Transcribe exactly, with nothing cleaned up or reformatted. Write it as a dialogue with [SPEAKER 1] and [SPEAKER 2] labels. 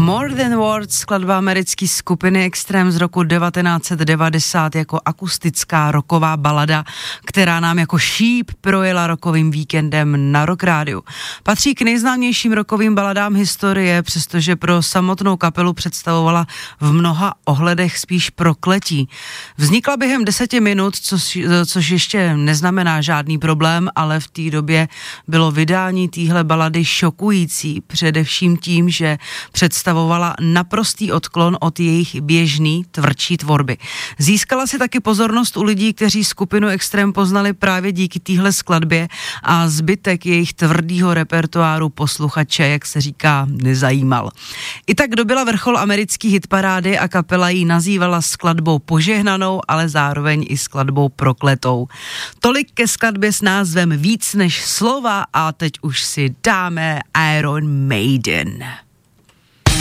[SPEAKER 1] More Than Words, skladba americké skupiny Extreme z roku devatenáct set devadesát jako akustická rocková balada, která nám jako šíp projela rockovým víkendem na Rock Rádiu. Patří k nejznámějším rockovým baladám historie, přestože pro samotnou kapelu představovala v mnoha ohledech spíš prokletí. Vznikla během deseti minut, což, což ještě neznamená žádný problém, ale v té době bylo vydání téhle balady šokující, především tím, že představovala naprostý odklon od jejich běžný, tvrdší tvorby. Získala si taky pozornost u lidí, kteří skupinu Extreme poznali právě díky téhle skladbě a zbytek jejich tvrdýho repertoáru posluchače, jak se říká, nezajímal. I tak dobila vrchol americký hitparády a kapela ji nazývala skladbou požehnanou, ale zároveň i skladbou prokletou. Tolik ke skladbě s názvem Víc než slova a teď už si dáme Iron Maiden.